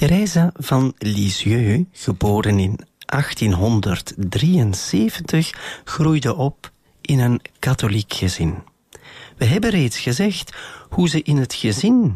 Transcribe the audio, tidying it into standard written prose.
Theresa van Lisieux, geboren in 1873, groeide op in een katholiek gezin. We hebben reeds gezegd hoe ze in het gezin